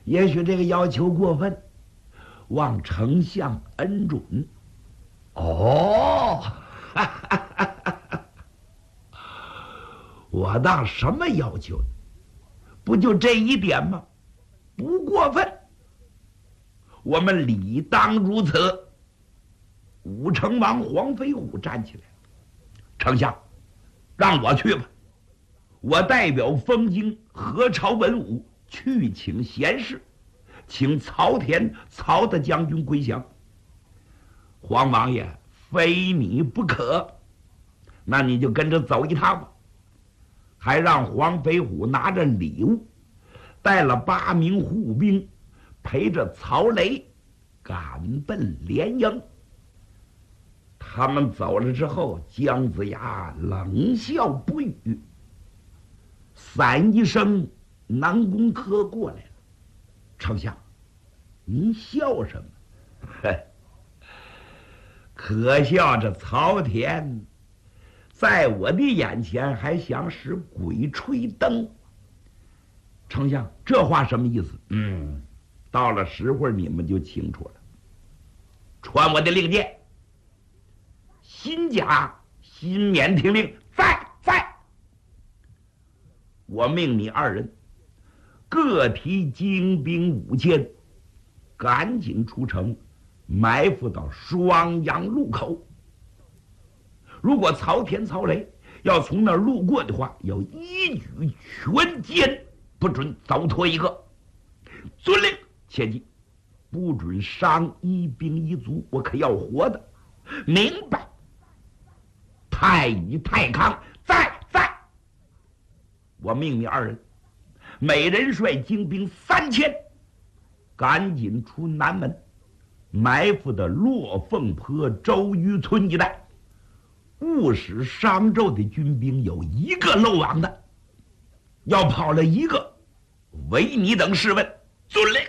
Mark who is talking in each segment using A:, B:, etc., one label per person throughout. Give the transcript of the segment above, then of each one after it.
A: 也许这个要求过分，望丞相恩准。
B: 哦，
A: 我当什么要求？不就这一点吗？不过分。我们理当如此。武成王黄飞虎站起来了，丞相，让我去吧。我代表封京何朝文武去请贤士，请曹田曹大将军归降。黄王爷非你不可，那你就跟着走一趟吧。还让黄飞虎拿着礼物，带了8名护兵，陪着曹雷赶奔连营。他们走了之后，姜子牙冷笑不语。伞一声，南宫科过来了。丞相，您笑什么？可笑这曹田在我的眼前还想使鬼吹灯。丞相，这话什么意思？到了时会你们就清楚了。传我的令箭，新甲、新免听令，在。我命你2人各提精兵5000，赶紧出城，埋伏到双阳路口。如果曹田、曹雷要从那儿路过的话，要一举全歼，不准早脱一个。遵令。切记，不准伤一兵一卒，我可要活的。明白。太乙、太康在。我命你2人，每人率精兵3000，赶紧出南门，埋伏的落凤坡、周渔村一带，勿使商纣的军兵有一个漏网的。要跑了一个，唯你等试问。遵令。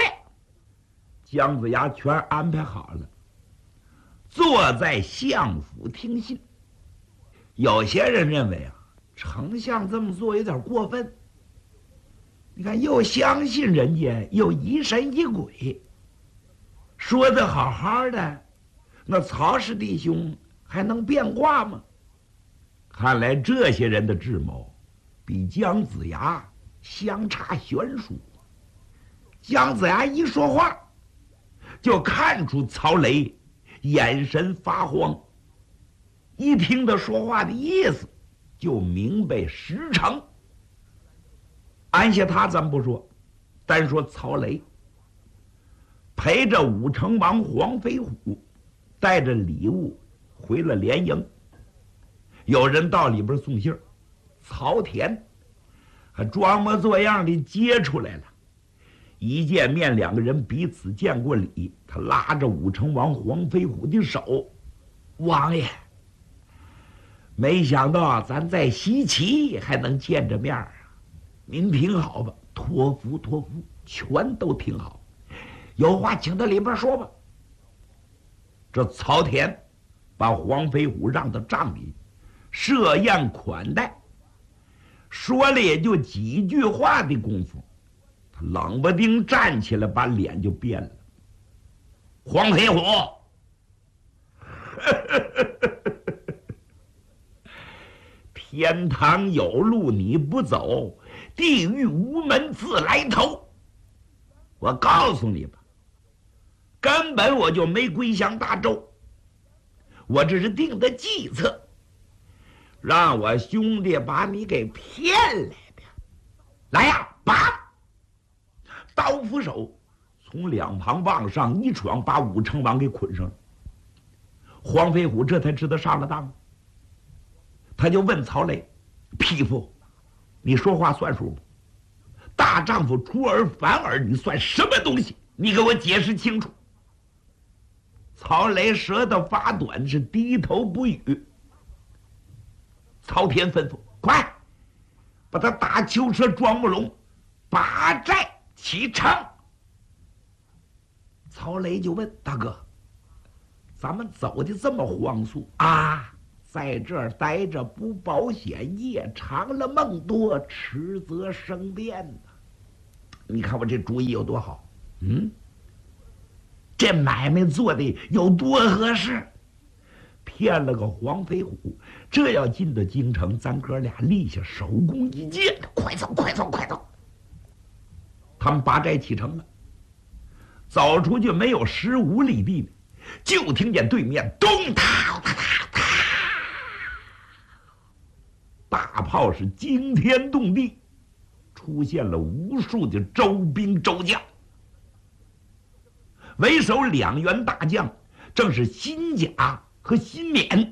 A: 姜子牙全安排好了，坐在相府听信。有些人认为丞相这么做有点过分。你看，又相信人家，又疑神疑鬼。说的好好的，那曹氏弟兄还能变卦吗？看来这些人的智谋比姜子牙相差悬殊。姜子牙一说话，就看出曹雷眼神发慌，一听他说话的意思，就明白实诚。按下他咱不说，单说曹雷陪着武成王黄飞虎，带着礼物回了连营。有人到里边送信，曹田还装模作样的接出来了。一见面，两个人彼此见过礼，他拉着武成王黄飞虎的手：“王爷，没想到咱在西岐还能见着面啊！您听好吧，托福，全都听好。有话请到里边说吧。”这曹田把黄飞虎让到帐里，设宴款待。说了也就几句话的功夫，他冷不丁站起来，把脸就变了。黄飞虎，天堂有路你不走，地狱无门自来投。我告诉你吧，根本我就没归降大周，我这是定的计策，让我兄弟把你给骗来的。来呀，拔！刀斧手从两旁往上一闯，把武成王给捆上了。黄飞虎这才知道上了当，他就问曹雷：“匹夫，你说话算数不？大丈夫出尔反尔，你算什么东西？你给我解释清楚。”曹雷舌头发短，是低头不语。曹天吩咐：“快，把他打囚车装木笼，拔寨启程。”曹雷就问：“大哥，咱们走的这么荒速啊？在这儿待着不保险，夜长了梦多，迟则生变呢。 你看我这主意有多好，这买卖做的有多合适。骗了个黄飞虎，这要进到京城，咱哥俩立下手工一箭，快走快走快走！他们拔寨启程了，走出去没有15里地呢，就听见对面咚嗒嗒嗒嗒，大炮是惊天动地，出现了无数的周兵周将，为首2员大将正是辛甲和辛勉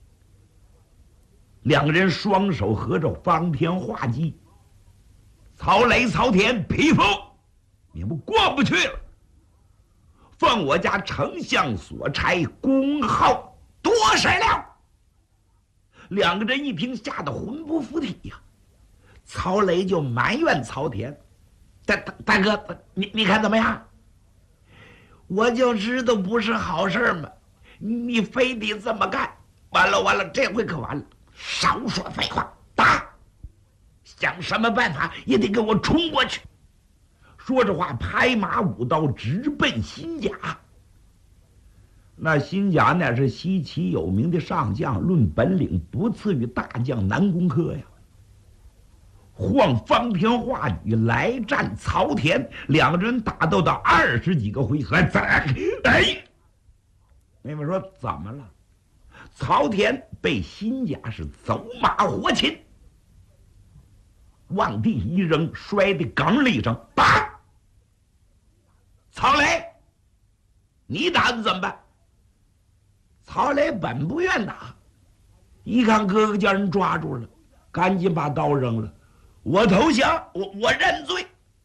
A: 2个人，双手合着方天画戟。曹雷、曹田，匹夫，你们过不去了！奉我家丞相所差，恭候多少了？2个人一听，吓得魂不附体呀！曹雷就埋怨曹田：“大哥，你看怎么样？我就知道不是好事嘛！你非得这么干，完了，这回可完了！少说废话，打！想什么办法也得给我冲过去！”说着话，拍马舞刀，直奔辛甲。那辛甲乃是西岐有名的上将，论本领不次于大将南宫轲呀。晃方天画戟来战曹田，2个人打斗到20几个回合，妹妹说怎么了？曹田被辛甲是走马活擒，往地一扔，摔得哽了一声，啪！曹雷，你打算怎么办？曹雷本不愿打，一看哥哥叫人抓住了，赶紧把刀扔了，我投降，我认罪。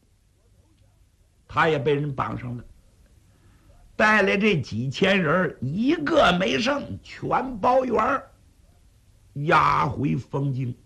A: 他也被人绑上了，带来这几千人，一个没剩，全包圆押回丰京。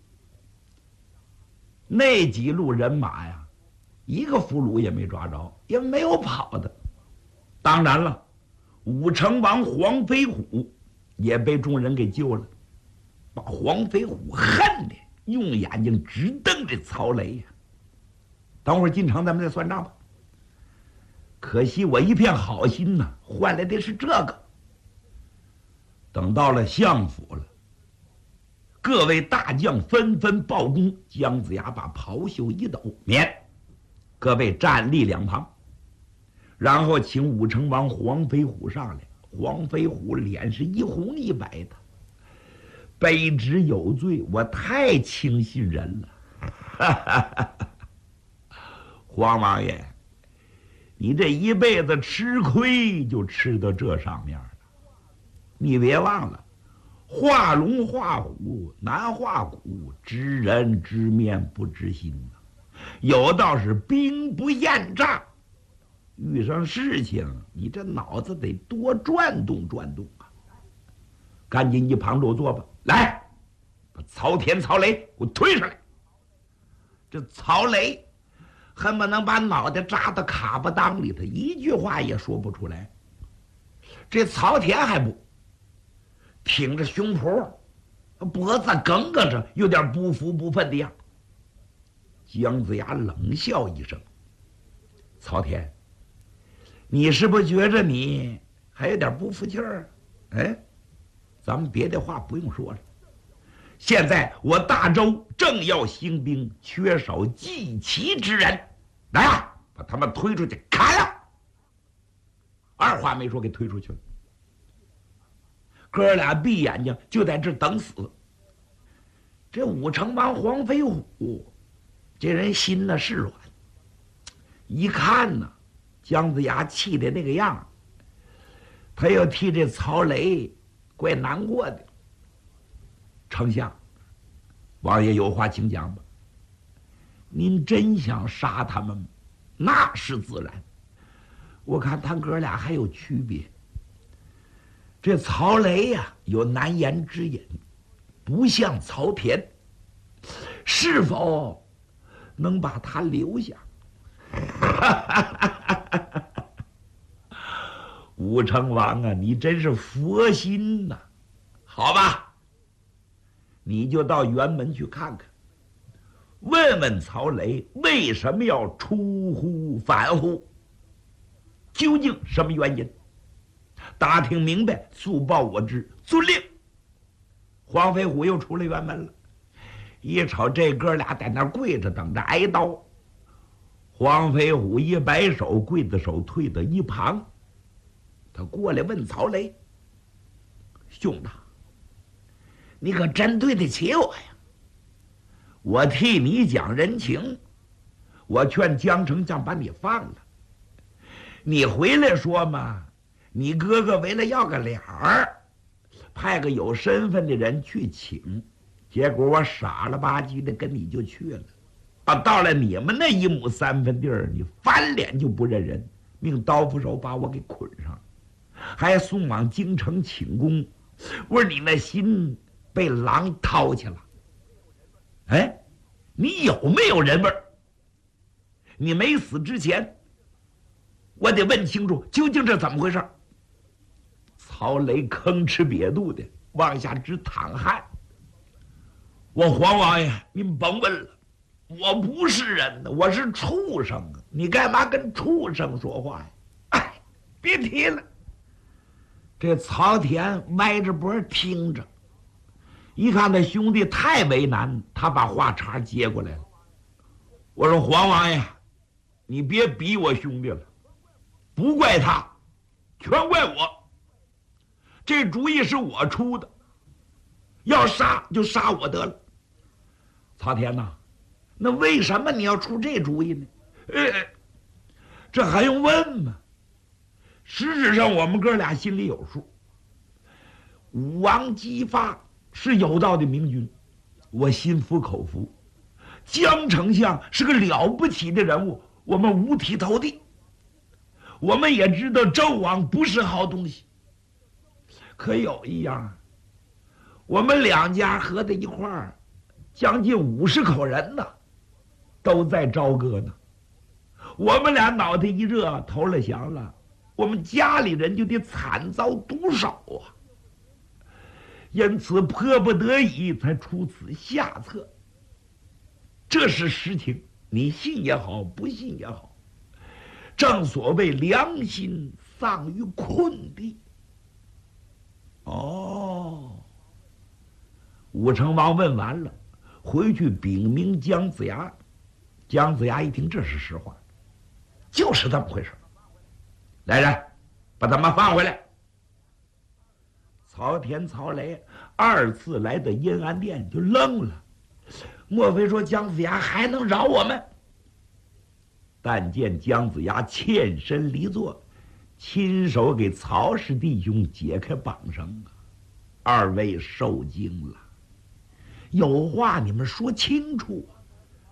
A: 那几路人马呀，一个俘虏也没抓着，也没有跑的。当然了，武成王黄飞虎也被众人给救了，把黄飞虎恨的用眼睛直瞪着曹雷呀。等会儿进城咱们再算账吧。可惜我一片好心呐，换来的是这个。等到了相府了，各位大将纷纷报功，姜子牙把袍袖一抖，免，各位站立2旁，然后请武成王黄飞虎上来。黄飞虎脸是一红一白的，卑职有罪，我太轻信人了。黄王爷，你这一辈子吃亏就吃到这上面了。你别忘了，画龙画虎难画骨，知人知面不知心呐。有道是兵不厌诈，遇上事情你这脑子得多转动转动啊！赶紧一旁落座吧，来，把曹田、曹雷给我推上来。这曹雷恨不能把脑袋扎到卡巴裆里头，一句话也说不出来。这曹田还不挺着胸脯，脖子梗梗着，有点不服不忿的样。姜子牙冷笑一声：“曹田，你是不是觉着你还有点不服气儿？哎，咱们别的话不用说了。现在我大周正要兴兵，缺少祭旗之人，来啊，把他们推出去砍了！”二话没说，给推出去了。哥俩闭眼睛就在这等死。这武成王黄飞虎这人心呢是软，一看呢姜子牙气的那个样，他又替这曹雷怪难过的。丞相，王爷有话请讲吧。您真想杀他们吗？那是自然。我看他哥俩还有区别。这曹雷呀，有难言之隐，不像曹田，是否能把他留下？武成王啊，你真是佛心呐！好吧，你就到辕门去看看， 问问曹雷为什么要出乎反乎，究竟什么原因？打听明白，速报我知，遵令。黄飞虎又出了辕门了，一瞅这哥俩在那跪着等着挨刀。黄飞虎一摆手，刽子手退到一旁，他过来问曹雷：“兄长，你可真对得起我呀！我替你讲人情，我劝江丞相把你放了。你回来说嘛，你哥哥为了要个脸儿，派个有身份的人去请，结果我傻了吧唧的跟你就去了。到了你们那1亩3分地儿，你翻脸就不认人，命刀斧手把我给捆上，还送往京城请功。我说你那心被狼掏去了。哎，你有没有人味儿？你没死之前，我得问清楚究竟是怎么回事。”曹雷吭哧瘪肚的往下直淌汗。我黄王爷，您甭问了，我不是人呢，我是畜生啊！你干嘛跟畜生说话呀？哎，别提了。这曹田歪着脖听着，一看他兄弟太为难，他把话茬接过来了。我说黄王爷，你别逼我兄弟了，不怪他，全怪我。这主意是我出的，要杀就杀我得了。曹田呐，那为什么你要出这主意呢？这还用问吗？实质上我们哥俩心里有数。武王姬发是有道的明君，我心服口服。江丞相是个了不起的人物，我们五体投地。我们也知道纣王不是好东西，可有一样，我们两家合在一块儿，将近50口人呢，都在朝歌呢。我们俩脑袋一热，投了降了，我们家里人就得惨遭毒手啊。因此迫不得已才出此下策。这是实情，你信也好，不信也好。正所谓良心丧于困地。哦，武成王问完了，回去禀明姜子牙。姜子牙一听，这是实话，就是这么回事。来人，把他们放回来。曹田、曹雷2次来到阴安殿就愣了，莫非说姜子牙还能饶我们？但见姜子牙欠身离座，亲手给曹氏弟兄解开绑绳啊！2位受惊了，有话你们说清楚啊！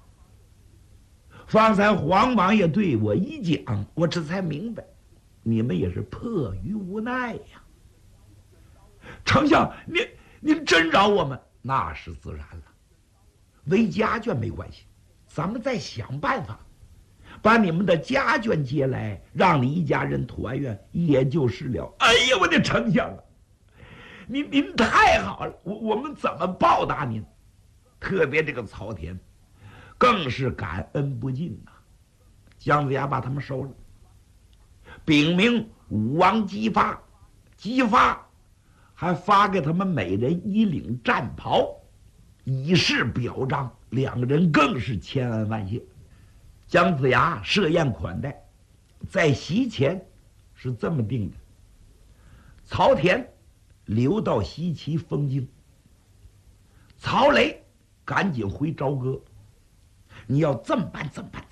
A: 方才黄王爷对我一讲，我这才明白，你们也是迫于无奈呀。丞相，您真饶我们，那是自然了。为家眷没关系，咱们再想办法，把你们的家眷接来，让你一家人团圆，也就是了。哎呀，我的丞相啊，您太好了，我们怎么报答您？特别这个曹田，更是感恩不尽呐。姜子牙把他们收了，禀明武王姬发，姬发还发给他们每人1领战袍，以示表彰。2个人更是千恩万谢。姜子牙设宴款待，在席前是这么定的：曹田留到西岐封京，曹雷赶紧回朝歌。你要这么办，这么办，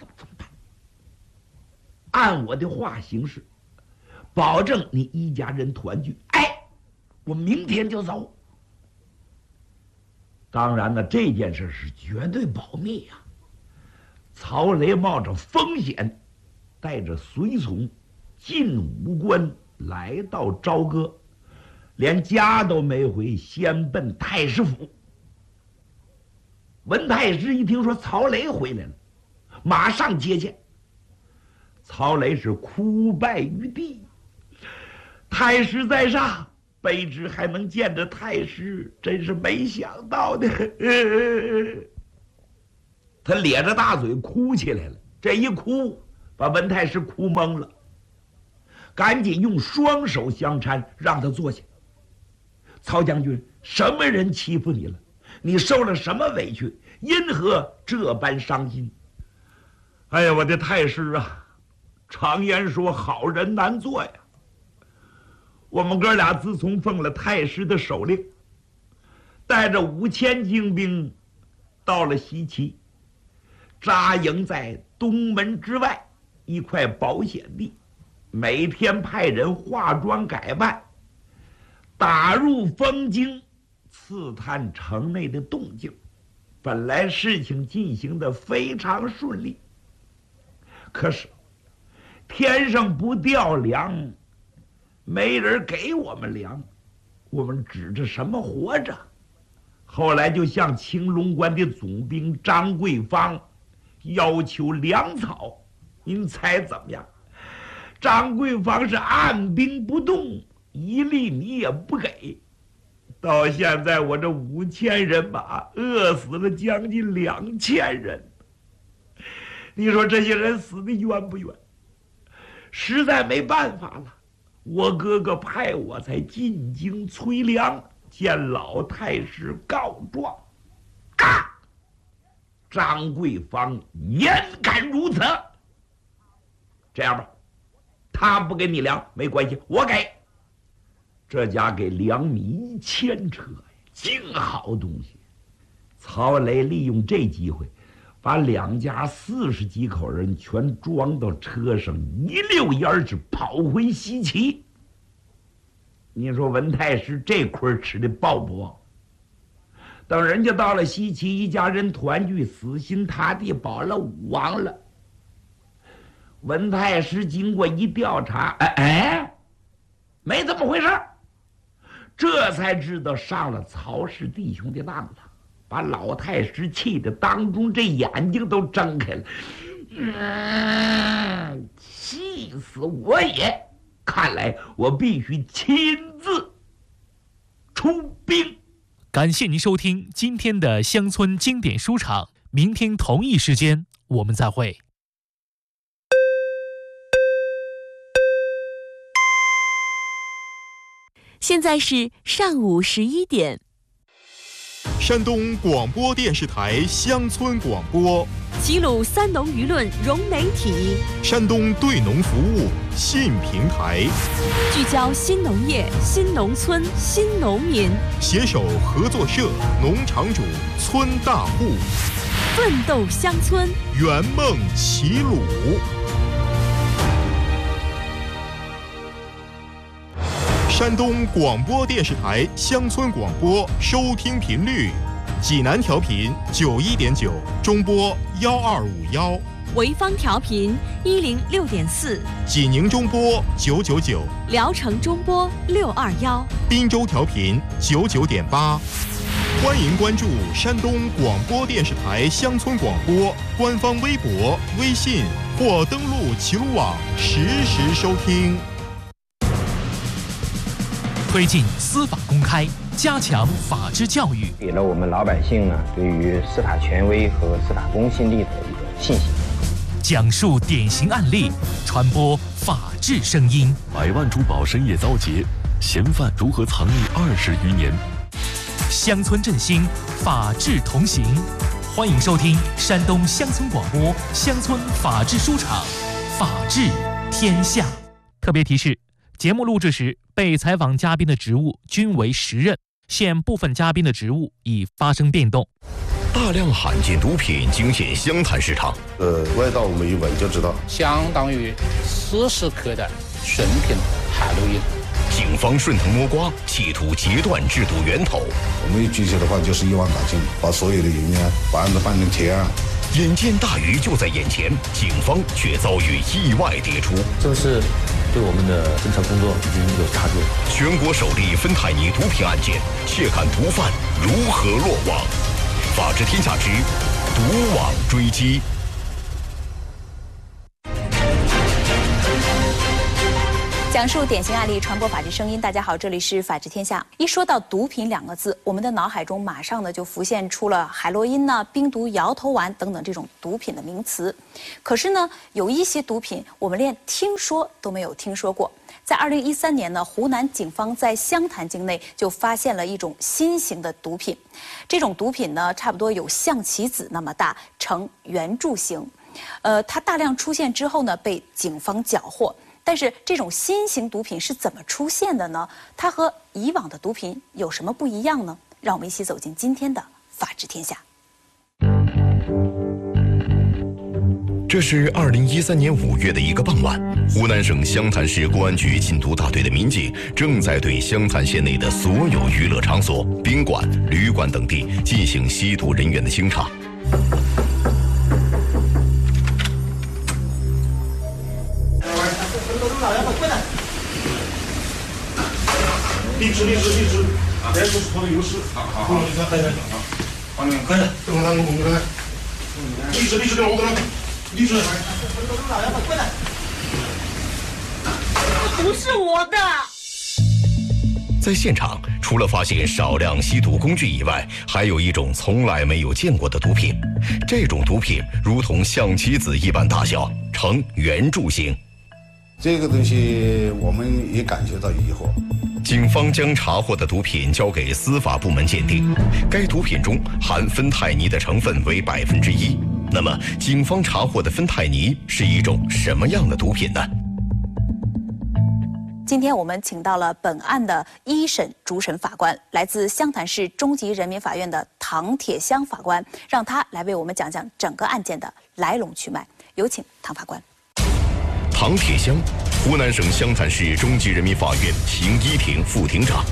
A: 按我的话行事，保证你一家人团聚。哎，我明天就走。当然了，这件事是绝对保密呀。曹雷冒着风险，带着随从进武关，来到朝歌，连家都没回，先奔太师府。文太师一听说曹雷回来了，马上接见。曹雷是哭拜于地：“太师在上，卑职还能见着太师，真是没想到的。” 他咧着大嘴哭起来了。这一哭，把文太师哭懵了，赶紧用双手相搀，让他坐下。曹将军，什么人欺负你了？你受了什么委屈？因何这般伤心？哎呀，我的太师啊，常言说好人难做呀。我们哥俩自从奉了太师的手令，带着5000精兵到了西岐，扎营在东门之外一块保险地，每天派人化妆改扮，打入封京，刺探城内的动静。本来事情进行得非常顺利，可是天上不掉粮，没人给我们粮，我们指着什么活着？后来就向青龙关的总兵张桂芳要求粮草，您猜怎么样？张桂芳是按兵不动，一粒米也不给。到现在我这5000人马饿死了将近2000人，你说这些人死的冤不冤？实在没办法了，我哥哥派我才进京催粮，见老太师告状。张桂芳焉敢如此？这样吧，他不给你粮没关系，我给。这家给粮米1000车呀，净好东西。曹雷利用这机会，把2家40几口人全装到车上，一溜烟儿是跑回西岐。你说文太师这亏吃的饱不饱？等人家到了西岐，一家人团聚，死心塌地保了武王了。文太师经过一调查，没这么回事，这才知道上了曹氏弟兄的当了，把老太师气得当中这眼睛都睁开了。气死我也！看来我必须亲自出兵。
B: 感谢您收听今天的乡村经典书场，明天同一时间我们再会。
C: 现在是上午11点。
D: 山东广播电视台乡村广播，
C: 齐鲁三农舆论融媒体，
D: 山东对农服务信平台，
C: 聚焦新农业、新农村、新农民，
D: 携手合作社、农场主、村大户，
C: 奋斗乡村，
D: 圆梦齐鲁。山东广播电视台乡村广播收听频率：济南调频91.9，中波1251；
C: 潍坊调频106.4，
D: 济宁中波999，
C: 聊城中波621，
D: 滨州调频99.8。欢迎关注山东广播电视台乡村广播官方微博、微信，或登录齐鲁网实时收听。
B: 推进司法公开，加强法治教育，
E: 给了我们老百姓呢对于司法权威和司法公信力的一个信心。
B: 讲述典型案例，传播法治声音。
F: 百万珠宝深夜遭劫，嫌犯如何藏匿20余年？
B: 乡村振兴，法治同行。欢迎收听山东乡村广播乡村法治书场，法治天下。特别提示：节目录制时，被采访嘉宾的职务均为实任，现部分嘉宾的职务已发生变动。
F: 大量罕见毒品惊现湘潭市场。
G: 味道我们一闻就知道，
H: 相当于40克的纯品海洛因。
F: 警方顺藤摸瓜，企图截断制毒源头。
G: 我们一举起的话就是1万把斤，把所有的营业把案子办成铁案。
F: 眼见大鱼就在眼前，警方却遭遇意外迭出。
I: 这是对我们的侦查工作已经有差距了。
F: 全国首例芬太尼毒品案件，窃看毒贩如何落网？法治天下之毒网追击。
J: 讲述典型案例，传播法治声音。大家好，这里是法治天下。一说到毒品2个字，我们的脑海中马上呢就浮现出了海洛因呐、冰毒、摇头丸等等这种毒品的名词。可是呢，有一些毒品我们连听说都没有听说过。在2013年呢，湖南警方在湘潭境内就发现了一种新型的毒品。这种毒品呢，差不多有象棋子那么大，呈圆柱形。它大量出现之后呢，被警方缴获。但是这种新型毒品是怎么出现的呢？它和以往的毒品有什么不一样呢？让我们一起走进今天的法治天下。
F: 这是2013年5月的一个傍晚，湖南省湘潭市公安局禁毒大队的民警正在对湘潭县内的所有娱乐场所、宾馆、旅馆等地进行吸毒人员的清查。
G: 立直，来说是他的优势。好，你看，快点，快点，等我来，立直，给我过来，立直，快点。
C: 不是我的。
F: 在现场，除了发现少量吸毒工具以外，还有一种从来没有见过的毒品。这种毒品如同象棋子一般大小，呈圆柱形。
G: 这个东西我们也感觉到疑惑。
F: 警方将查获的毒品交给司法部门鉴定，该毒品中含芬太尼的成分为1%。那么，警方查获的芬太尼是一种什么样的毒品呢？
J: 今天我们请到了本案的一审主审法官，来自湘潭市中级人民法院的唐铁香法官，让他来为我们讲讲整个案件的来龙去脉。有请唐法官。
F: 唐铁香，湖南省湘潭市中级人民法院刑一庭副庭长。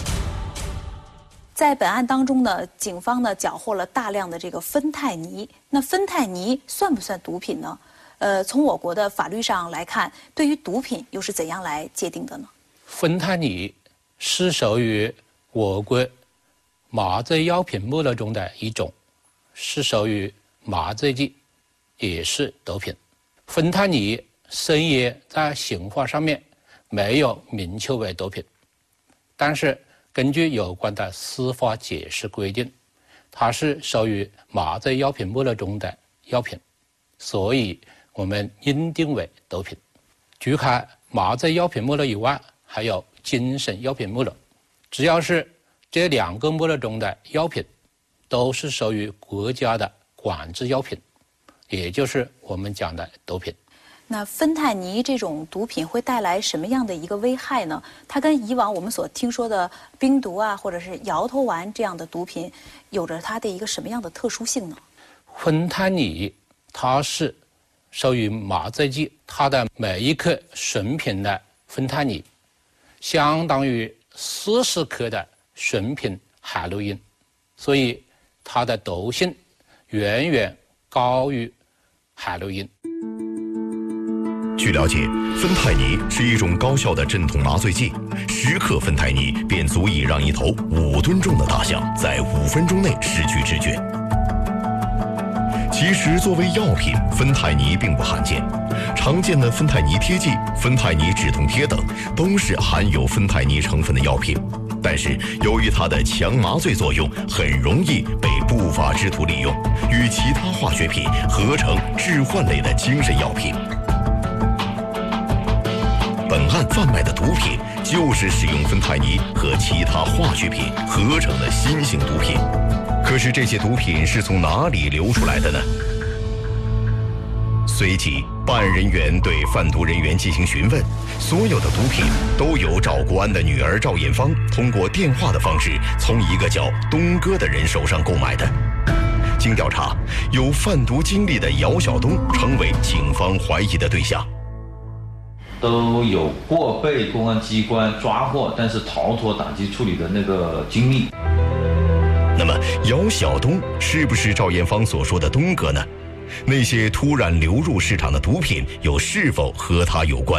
J: 在本案当中呢，警方呢缴获了大量的这个芬太尼。那芬太尼算不算毒品呢？从我国的法律上来看，对于毒品又是怎样来界定的呢？
H: 芬太尼是属于我国麻醉药品目录中的一种，是属于麻醉剂，也是毒品。芬太尼深夜在刑法上面没有明确为毒品，但是根据有关的司法解释规定，它是属于麻醉药品目录中的药品，所以我们认定为毒品。除开麻醉药品目录以外，还有精神药品目录，只要是这2个目录中的药品，都是属于国家的管制药品，也就是我们讲的毒品。
J: 那芬太尼这种毒品会带来什么样的一个危害呢？它跟以往我们所听说的冰毒啊，或者是摇头丸这样的毒品，有着它的一个什么样的特殊性呢？
H: 芬太尼它是属于麻醉剂，它的每一克纯品的芬太尼，相当于40克的纯品海洛因，所以它的毒性远远高于海洛因。
F: 据了解，芬太尼是一种高效的镇痛麻醉剂，10克芬太尼便足以让一头5吨重的大象在5分钟内失去知觉。其实，作为药品，芬太尼并不罕见。常见的芬太尼贴剂、芬太尼止痛贴等，都是含有芬太尼成分的药品。但是，由于它的强麻醉作用，很容易被不法之徒利用，与其他化学品合成致幻类的精神药品。本案贩卖的毒品就是使用芬太尼和其他化学品合成的新型毒品。可是这些毒品是从哪里流出来的呢？随即，办案人员对贩毒人员进行询问，所有的毒品都由赵国安的女儿赵艳芳通过电话的方式从一个叫东哥的人手上购买的。经调查，有贩毒经历的姚晓东成为警方怀疑的对象。
I: 都有过被公安机关抓获，但是逃脱打击处理的那个经历。
F: 那么，姚晓东是不是赵艳芳所说的东哥呢？那些突然流入市场的毒品又是否和他有关？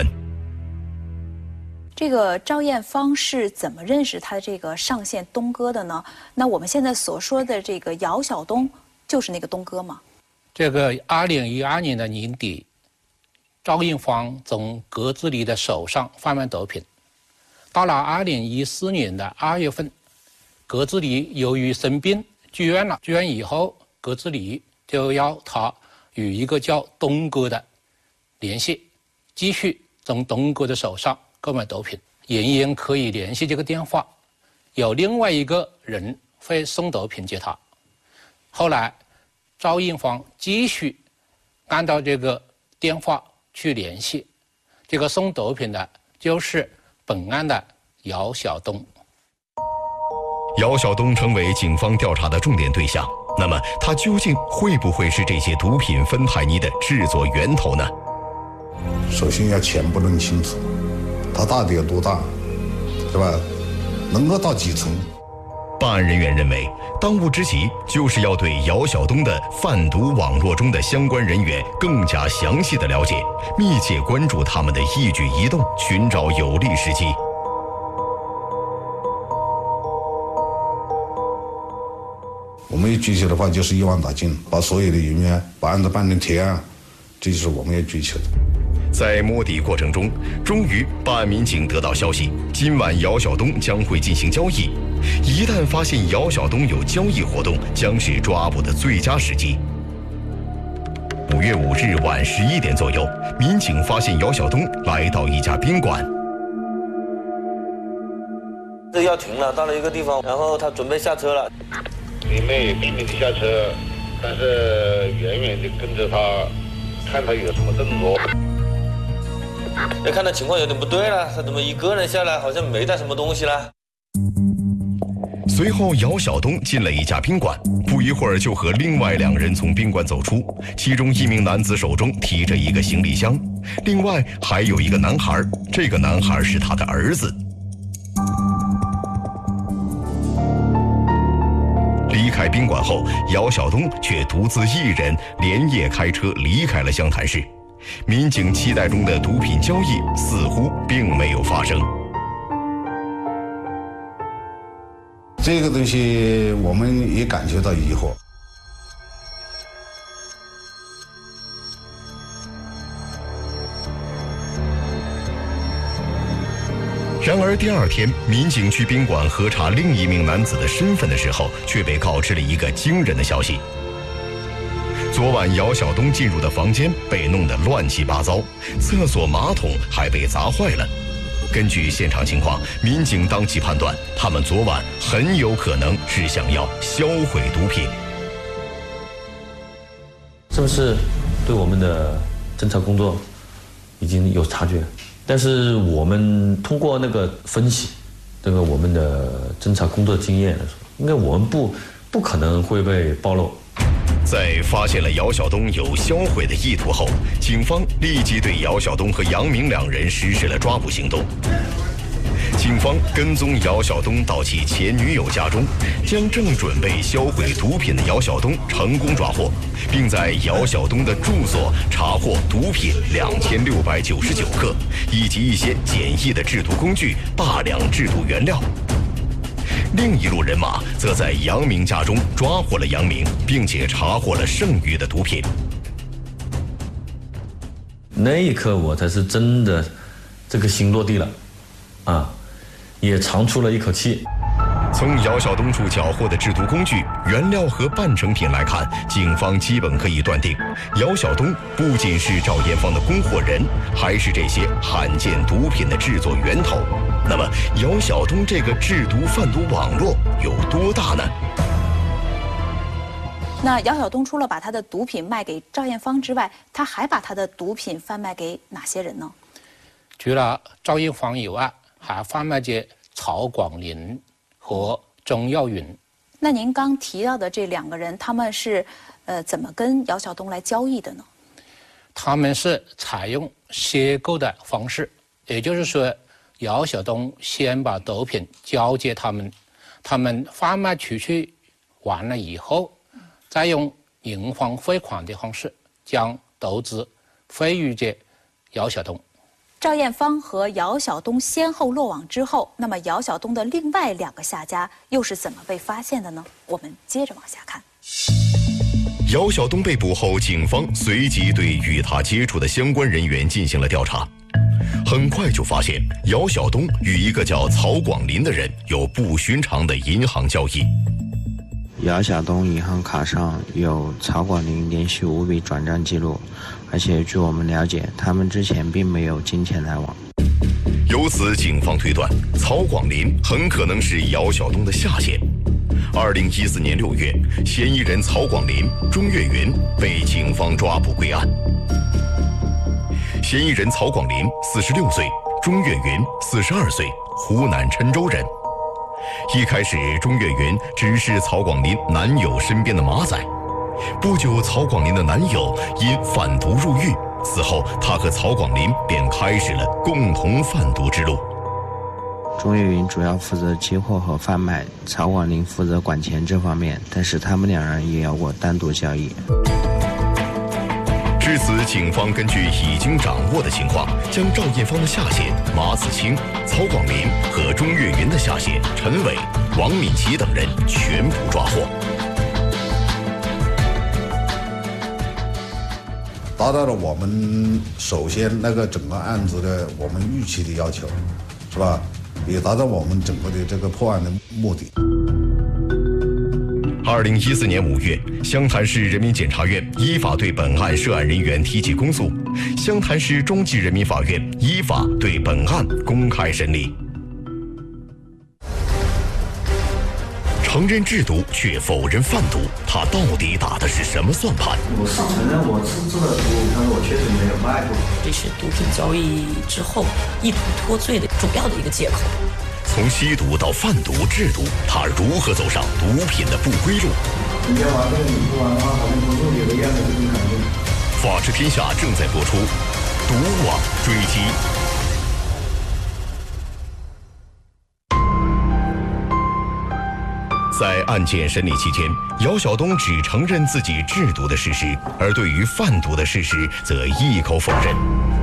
J: 这个赵艳芳是怎么认识他的这个上线东哥的呢？那我们现在所说的这个姚晓东就是那个东哥吗？
H: 这个2012年的年底， 赵英芳从葛子礼的手上贩卖毒品。到了2014年的2月份，葛子礼由于生病住院了，住院以后，葛子礼就要他与一个叫东哥的联系，继续从东哥的手上购买毒品。仍然可以联系这个电话，有另外一个人会送毒品给他。后来，赵英芳继续按照这个电话去联系，这个送毒品的就是本案的姚晓东。
F: 姚晓东成为警方调查的重点对象，那么他究竟会不会是这些毒品芬太尼的制作源头呢？
G: 首先要全部弄清楚，它到底有多大，是吧？能够到几层？
F: 办案人员认为，当务之急就是要对姚晓东的贩毒网络中的相关人员更加详细的了解，密切关注他们的一举一动，寻找有利时机。
G: 我们要追求的话，就是一网打尽，把所有的人员把案子办成铁案，这就是我们要追求的。
F: 在摸底过程中，终于办案民警得到消息，今晚姚晓东将会进行交易。一旦发现姚晓东有交易活动，将是抓捕的最佳时机。5月5日晚11点左右，民警发现姚晓东来到一家宾馆。
K: 这要停了，到了一个地方，然后他准备下车了。
L: 你们也避免地下车，但是远远地跟着他，看他有什么动作。
K: 要看他情况有点不对了，他怎么一个人下来，好像没带什么东西了。
F: 随后，姚晓东进了一家宾馆，不一会儿就和另外2人从宾馆走出，其中一名男子手中提着一个行李箱，另外还有一个男孩，这个男孩是他的儿子。离开宾馆后，姚晓东却独自一人连夜开车离开了湘潭市。民警期待中的毒品交易似乎并没有发生。
G: 这个东西我们也感觉到疑惑。
F: 然而第2天，民警去宾馆核查另一名男子的身份的时候，却被告知了一个惊人的消息。昨晚姚晓东进入的房间被弄得乱七八糟，厕所马桶还被砸坏了。根据现场情况，民警当即判断，他们昨晚很有可能是想要销毁毒品。
M: 是不是对我们的侦查工作已经有察觉？但是我们通过那个分析，这个我们的侦查工作经验来说，应该我们不可能会被暴露。
F: 在发现了姚晓东有销毁的意图后，警方立即对姚晓东和杨明2人实施了抓捕行动。警方跟踪姚晓东到其前女友家中，将正准备销毁毒品的姚晓东成功抓获，并在姚晓东的住所查获毒品2699克，以及一些简易的制毒工具、大量制毒原料。另一路人马则在杨明家中抓获了杨明，并且查获了剩余的毒品。
M: 那一刻我才是真的这个心落地了，啊，也长出了一口气。
F: 从姚晓东处缴获的制毒工具、原料和半成品来看，警方基本可以断定，姚晓东不仅是赵艳芳的供货人，还是这些罕见毒品的制作源头。那么，姚晓东这个制毒贩毒网络有多大呢？
J: 那姚晓东除了把他的毒品卖给赵艳芳之外，他还把他的毒品贩卖给哪些人呢？
H: 除了赵艳芳以外，还贩卖给曹广林和钟耀云。
J: 那您刚提到的这2个人，他们是怎么跟姚晓东来交易的呢？
H: 他们是采用赊购的方式，也就是说，姚晓东先把毒品交给他们，他们贩卖出去完了以后，再用银行汇款的方式将毒资汇予给姚晓东。
J: 赵艳芳和姚晓东先后落网之后，那么姚晓东的另外2个下家又是怎么被发现的呢？我们接着往下看。
F: 姚晓东被捕后，警方随即对与他接触的相关人员进行了调查，很快就发现姚晓东与一个叫曹广林的人有不寻常的银行交易。
N: 姚晓东银行卡上有曹广林连续5笔转账记录，而且据我们了解，他们之前并没有金钱来往。
F: 由此，警方推断曹广林很可能是姚晓东的下线。2014年6月，嫌疑人曹广林、钟月云被警方抓捕归案。嫌疑人曹广林46岁，钟月云42岁，湖南郴州人。一开始，钟月云只是曹广林男友身边的马仔。不久，曹广林的男友因贩毒入狱，此后他和曹广林便开始了共同贩毒之路。
N: 钟月云主要负责接货和贩卖，曹广林负责管钱这方面，但是他们两人也有过单独交易。
F: 至此，警方根据已经掌握的情况，将赵艳芳的下线马子清、曹广林和钟月云的下线陈伟、王敏琪等人全部抓获，
O: 达到了我们首先那个整个案子的我们预期的要求，是吧？也达到我们整个的这个破案的目的。
F: 2014年5月，湘潭市人民检察院依法对本案涉案人员提起公诉，湘潭市中级人民法院依法对本案公开审理。承认制毒却否认贩毒，他到底打的是什么算盘？
P: 我是承认我制了毒，但是我确实没有卖过。
Q: 这是毒品交易之后意图脱罪的主要的一个借口。
F: 从吸毒到贩毒制毒，他如何走上毒品的不归路？
P: 你要玩这个，你不玩的话，好像不入流的样子，这种感觉。
F: 法治天下正在播出，毒网追击。在案件审理期间，姚晓东只承认自己制毒的事实，而对于贩毒的事实则一口否认。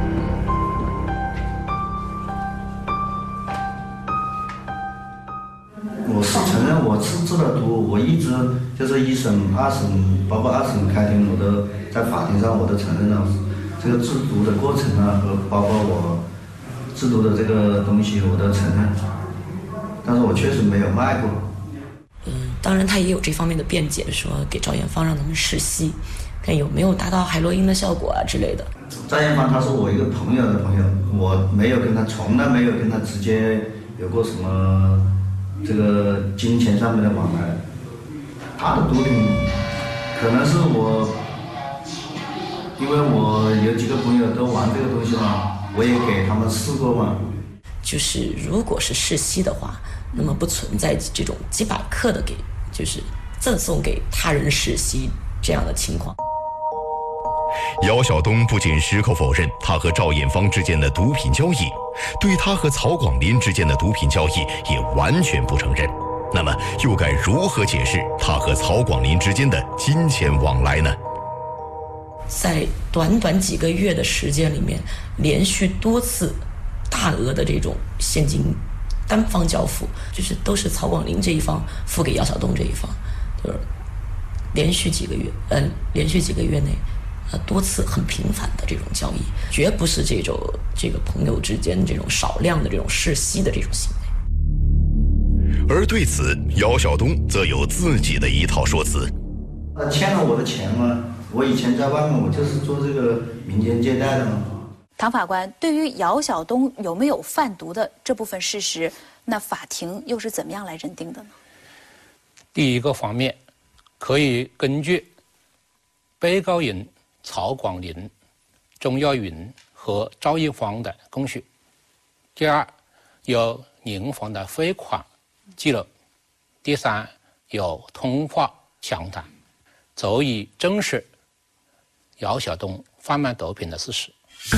P: 我是承认我制了毒，我一直就是1审、2审，包括2审开庭，我都在法庭上我都承认了这个制毒的过程啊，和包括我制毒的这个东西我都承认，但是我确实没有卖过。
Q: 当然他也有这方面的辩解，说给赵艳芳让他们试吸，看有没有达到海洛因的效果啊之类的。
P: 赵艳芳她是我一个朋友的朋友，我没有跟她，从来没有跟她直接有过什么这个金钱上面的往来。她的毒品可能是我，因为我有几个朋友都玩这个东西嘛，我也给他们试过嘛。
Q: 就是如果是试吸的话，那么不存在这种几百克的就是赠送给他人试吸这样的情况。
F: 姚晓东不仅矢口否认他和赵艳芳之间的毒品交易，对他和曹广林之间的毒品交易也完全不承认。那么又该如何解释他和曹广林之间的金钱往来呢？
Q: 在短短几个月的时间里面，连续多次大额的这种现金单方交付，就是都是曹广林这一方付给姚晓东这一方，就是连续几个月内，多次很频繁的这种交易，绝不是这个朋友之间这种少量的这种试吸的这种行为。
F: 而对此，姚晓东则有自己的一套说辞。
P: 他欠了我的钱嘛，我以前在外面我就是做这个民间借贷的嘛。
J: 唐法官，对于姚晓东有没有贩毒的这部分事实，那法庭又是怎么样来认定的呢？
H: 第一个方面，可以根据被告人曹广林、钟耀云和赵艳芳的供述；第二，有银行的汇款记录；第三，有通话详谈，足以证实姚晓东贩卖毒品的事实。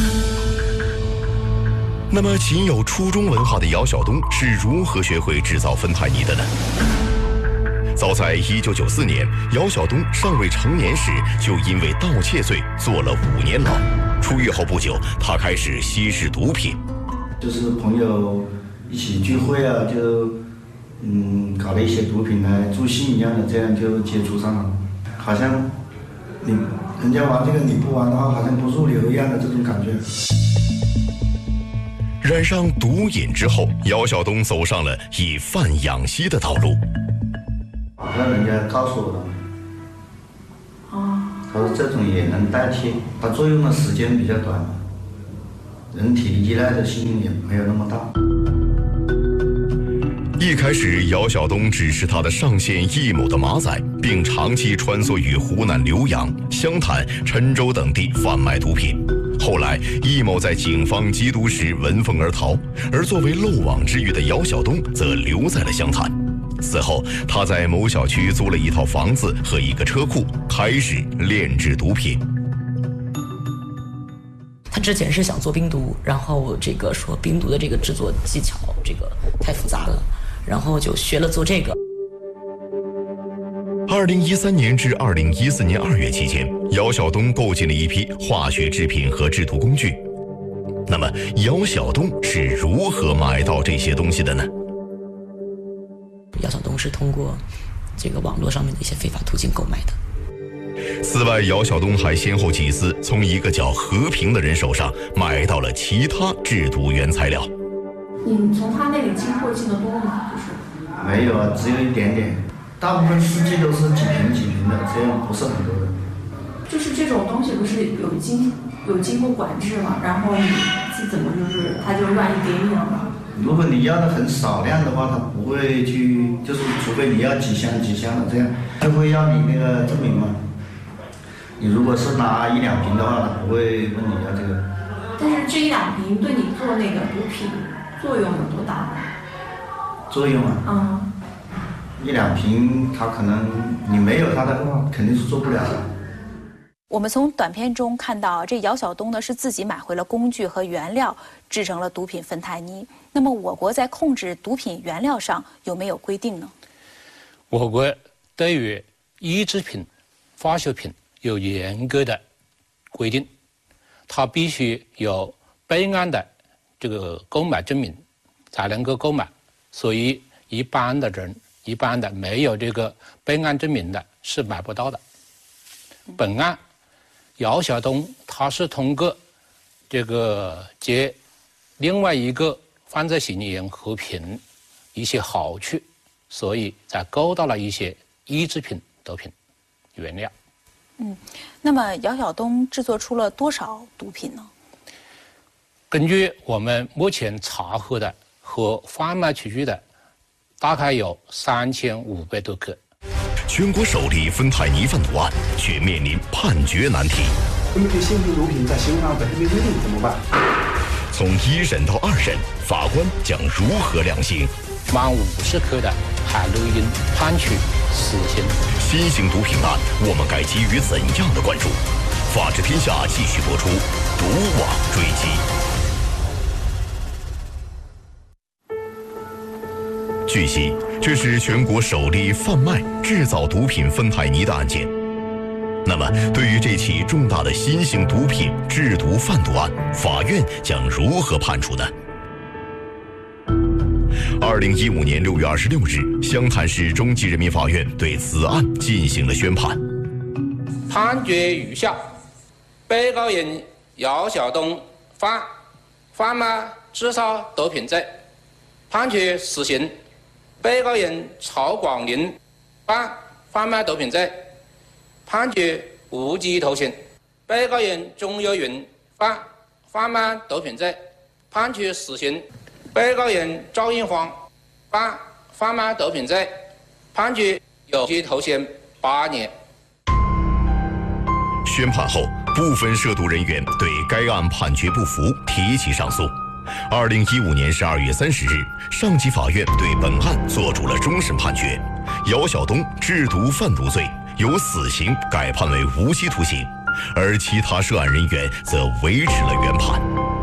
F: 那么，仅有初中文化的姚晓东是如何学会制造芬太尼的呢？早在1994年，姚晓东尚未成年时，就因为盗窃罪坐了5年牢。出狱后不久，他开始吸食毒品，
P: 就是朋友一起聚会啊，就搞了一些毒品来助兴一样的，这样就接触上了。好像人家玩这个你不玩的话，好像不入流一样的这种感觉。
F: 染上毒瘾之后，姚晓东走上了以贩养吸的道路。
P: 那人家告诉我的，他说这种也能代替，它作用的时间比较短，人体依赖的性也没有那么大。
F: 一开始，姚晓东只是他的上线易某的马仔，并长期穿梭于湖南浏阳、湘潭、郴州等地贩卖毒品。后来，易某在警方缉毒时闻风而逃，而作为漏网之鱼的姚晓东则留在了湘潭。此后，他在某小区租了一套房子和一个车库，开始炼制毒品。
Q: 他之前是想做冰毒，然后这个说冰毒的这个制作技巧这个太复杂了，然后就学了做这个。
F: 2013年至2014年2月期间，姚晓东购进了一批化学制品和制毒工具。那么，姚晓东是如何买到这些东西的呢？
Q: 姚晓东是通过这个网络上面的一些非法途径购买的。
F: 此外，姚晓东还先后几次从一个叫和平的人手上买到了其他制毒原材料。
R: 你从他那里进货进的多吗？就是
P: 没有啊，只有一点点，大部分司机都是几瓶几瓶的，这样不是很多的。
R: 就是这种东西不是有经过管制嘛，然后你是怎么就是他就乱给你了嘛？
P: 如果你要的很少量的话，他不会去，就是除非你要几箱几箱的，这样就会要你那个证明嘛。你如果是拿1、2瓶的话，他不会问你要这个。
R: 但是这1、2瓶对你做那个毒品作用有多大呢？
P: 作用啊，1、2瓶，他可能你没有他的话，肯定是做不了的。
J: 我们从短片中看到，这姚晓东呢是自己买回了工具和原料，制成了毒品芬太尼。那么，我国在控制毒品原料上有没有规定呢？
H: 我国对于易制品、化学品有严格的规定，它必须有备案的这个购买证明才能够购买。所以，一般的没有这个备案证明的是买不到的。本案，姚晓东他是通过这个接另外一个犯罪嫌疑人和平一些好处，所以才购到了一些易制品毒品原料。
J: 那么姚晓东制作出了多少毒品呢？
H: 根据我们目前查获的和贩卖出去的，大概有3500多克。
F: 全国首例芬太尼贩毒案却面临判决难题。
S: 我们对刑事毒品在刑上本身没规定怎么办？
F: 从1审到2审，法官将如何量刑？
H: 满50克的海洛因判处死刑。
F: 新型毒品案，我们该给予怎样的关注？法治天下继续播出，毒网追击。据悉，这是全国首例贩卖、制造毒品芬太尼的案件。那么，对于这起重大的新型毒品制毒贩毒案，法院将如何判处呢？2015年6月26日，湘潭市中级人民法院对此案进行了宣判。
H: 判决如下：被告人姚晓东犯贩卖、制造毒品罪，判处死刑；被告人曹广林犯贩卖毒品罪，判处无期徒刑；被告人钟若云犯贩卖毒品罪，判处死刑；被告人赵英煌犯贩卖毒品罪，判处有期徒刑8年。
F: 宣判后，部分涉毒人员对该案判决不服，提起上诉。2015年12月30日，上级法院对本案作出了终审判决，姚晓东制毒贩毒罪由死刑改判为无期徒刑，而其他涉案人员则维持了原判。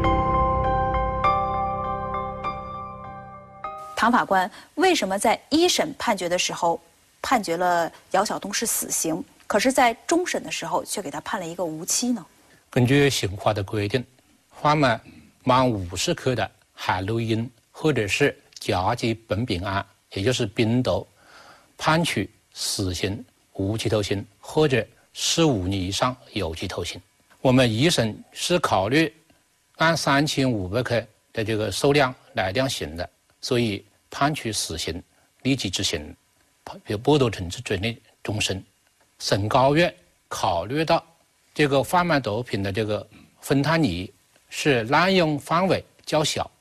J: 唐法官为什么在1审判决的时候判决了姚晓东是死刑，可是在终审的时候却给他判了一个无期呢？
H: 根据刑法的规定，贩卖满50克的海洛因或者是甲基苯丙胺，也就是冰毒，判处死刑、无期徒刑或者 15年以上有期徒刑。我们一审是考虑按3500克的这个数量来量刑的，所以判处死刑，立即执行，剥夺政治权利终身。省高院考虑到这个贩卖毒品的这个芬太尼是滥用范围较小，